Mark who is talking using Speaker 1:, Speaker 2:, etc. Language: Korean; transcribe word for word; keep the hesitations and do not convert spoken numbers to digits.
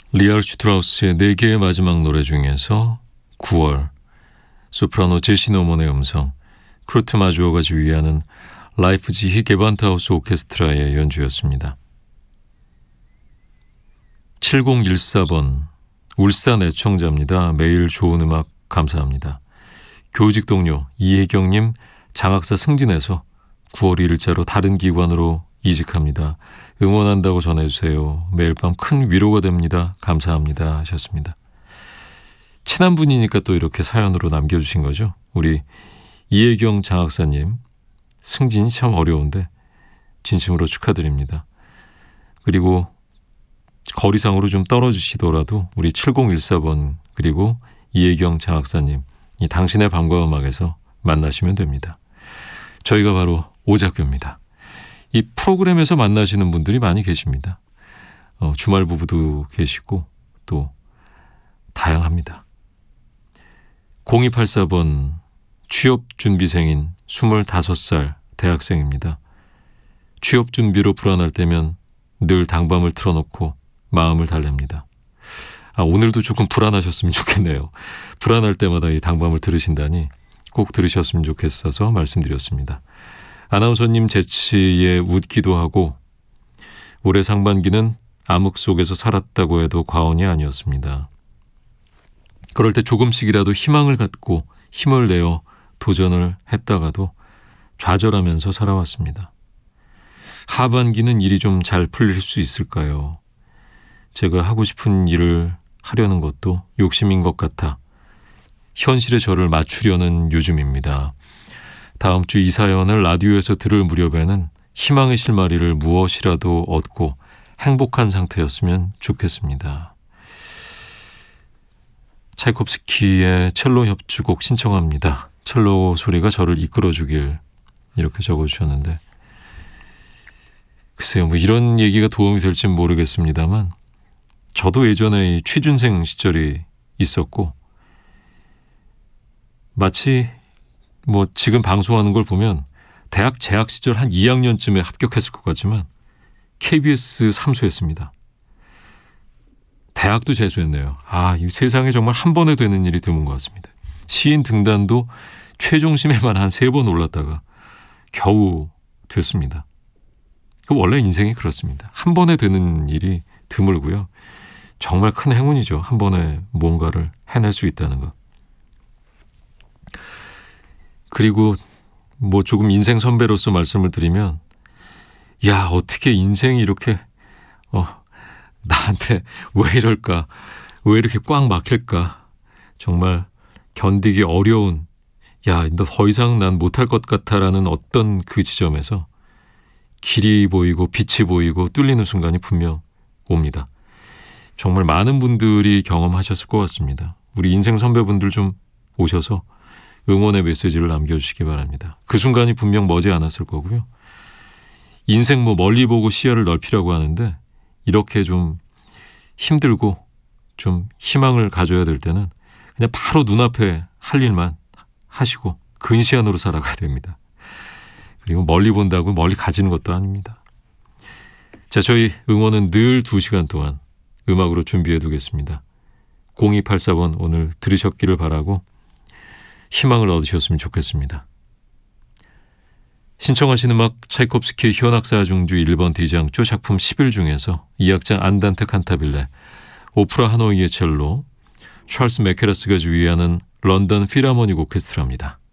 Speaker 1: 리얼 슈트라우스의 네 개의 마지막 노래 중에서 구월, 소프라노 제시 노먼의 음성, 크루트 마주어가 지휘하는 라이프지히 게반트하우스 오케스트라의 연주였습니다. 칠공일사 번 울산 애청자입니다. 매일 좋은 음악 감사합니다. 교직 동료 이혜경님 장학사 승진해서 구월 일일자로 다른 기관으로 이직합니다. 응원한다고 전해주세요. 매일 밤 큰 위로가 됩니다. 감사합니다 하셨습니다. 친한 분이니까 또 이렇게 사연으로 남겨주신 거죠. 우리 이혜경 장학사님 승진이 참 어려운데 진심으로 축하드립니다. 그리고 거리상으로 좀 떨어지시더라도 우리 칠공일사 번 그리고 이혜경 장학사님 이 당신의 밤과 음악에서 만나시면 됩니다. 저희가 바로 오작교입니다. 이 프로그램에서 만나시는 분들이 많이 계십니다. 어, 주말 부부도 계시고 또 다양합니다. 공이팔사 번 취업준비생인 스물다섯 살 대학생입니다. 취업 준비로 불안할 때면 늘 당밤을 틀어놓고 마음을 달랩니다. 아, 오늘도 조금 불안하셨으면 좋겠네요. 불안할 때마다 이 당밤을 들으신다니 꼭 들으셨으면 좋겠어서 말씀드렸습니다. 아나운서님 재치에 웃기도 하고 올해 상반기는 암흑 속에서 살았다고 해도 과언이 아니었습니다. 그럴 때 조금씩이라도 희망을 갖고 힘을 내어 도전을 했다가도 좌절하면서 살아왔습니다. 하반기는 일이 좀 잘 풀릴 수 있을까요? 제가 하고 싶은 일을 하려는 것도 욕심인 것 같아 현실에 저를 맞추려는 요즘입니다. 다음 주 이 사연을 라디오에서 들을 무렵에는 희망의 실마리를 무엇이라도 얻고 행복한 상태였으면 좋겠습니다. 차이콥스키의 첼로 협주곡 신청합니다. 첼로 소리가 저를 이끌어주길 이렇게 적어주셨는데 글쎄요, 뭐 이런 얘기가 도움이 될진 모르겠습니다만 저도 예전에 이 취준생 시절이 있었고 마치 뭐 지금 방송하는 걸 보면 대학 재학 시절 한 이 학년쯤에 합격했을 것 같지만 케이비에스 삼수했습니다. 대학도 재수했네요. 아, 이 세상에 정말 한 번에 되는 일이 드문 것 같습니다. 시인 등단도 최종심에만 한 세 번 올랐다가 겨우 됐습니다. 원래 인생이 그렇습니다. 한 번에 되는 일이 드물고요. 정말 큰 행운이죠. 한 번에 뭔가를 해낼 수 있다는 것. 그리고 뭐 조금 인생 선배로서 말씀을 드리면 야, 어떻게 인생이 이렇게 어, 나한테 왜 이럴까? 왜 이렇게 꽉 막힐까? 정말 견디기 어려운 야, 너 더 이상 난 못할 것 같아라는 어떤 그 지점에서 길이 보이고 빛이 보이고 뚫리는 순간이 분명 옵니다. 정말 많은 분들이 경험하셨을 것 같습니다. 우리 인생 선배분들 좀 오셔서 응원의 메시지를 남겨주시기 바랍니다. 그 순간이 분명 머지 않았을 거고요. 인생 뭐 멀리 보고 시야를 넓히라고 하는데 이렇게 좀 힘들고 좀 희망을 가져야 될 때는 그냥 바로 눈앞에 할 일만 하시고 근시안으로 살아가야 됩니다. 그리고 멀리 본다고 멀리 가지는 것도 아닙니다. 자, 저희 응원은 늘 두 시간 동안 음악으로 준비해 두겠습니다. 공이팔사 번 오늘 들으셨기를 바라고 희망을 얻으셨으면 좋겠습니다. 신청하신 음악 차이콥스키 현악사 중주 일 번 대장조 작품 십일 중에서 이 악장 안단테 칸타빌레, 오프라 하노이의 첼로, 찰스 메케라스가 주휘하는 런던 필하모닉 오케스트라입니다.